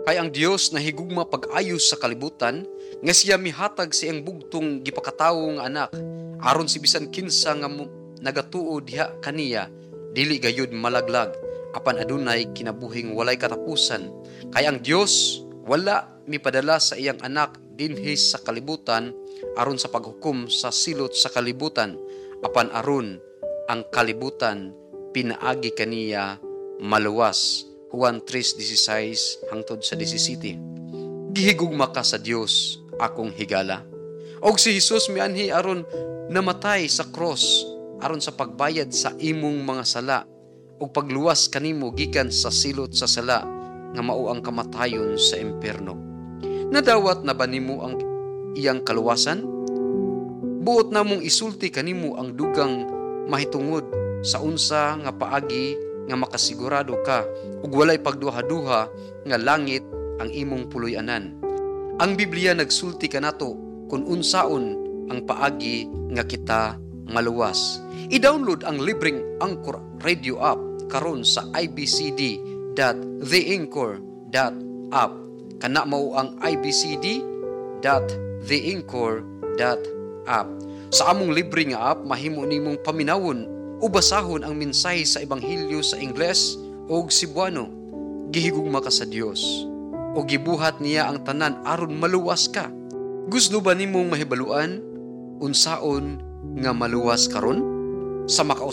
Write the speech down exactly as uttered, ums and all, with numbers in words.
Kay ang Dios nahigugma pag-ayos sa kalibutan, nga siya mihatag sa iyang bugtong gipakatawo nga anak, aron si bisan kinsa nga mo- nagatuo diha kaniya, dili gayud malaglag, apan adunay kinabuhing walay katapusan. Kay ang Dios wala mipadala sa iyang anak dinhi sa kalibutan aron sa paghukom sa silot sa kalibutan, apan aron ang kalibutan pinaagi kaniya maluwas. Juan three sixteen hangtod sa seventeen. Gihigugma ka sa Dios, akong higala. Og si Jesus mianhi aron namatay sa cross aron sa pagbayad sa imong mga sala ug pagluwas kanimo gikan sa silot sa sala nga mao ang kamatayon sa impierno. Nadawat na ba nimo ang iyang kaluwasan? Buot namong isulti kanimo ang dugang mahitungod sa unsa nga paagi nga makasigurado ka ug walay pagduha-duha nga langit ang imong puloy-anan. Ang Biblia nagsulti kanato kung unsaon ang paagi nga kita maluwas. I-download ang libreng Anchor Radio app karon sa i b c d dot the anchor dot app. Kana mao ang i b c d dot the anchor dot app. Sa among libre nga app mahimo nimong paminawon o basahon ang mensahe sa Ebanghelyo sa Ingles o Cebuano. Gihigugma ka sa Dios o gibuhat niya ang tanan aron maluwas ka. Gusto ba nimong mahibaluan unsaon nga maluwas karon? Sa makaus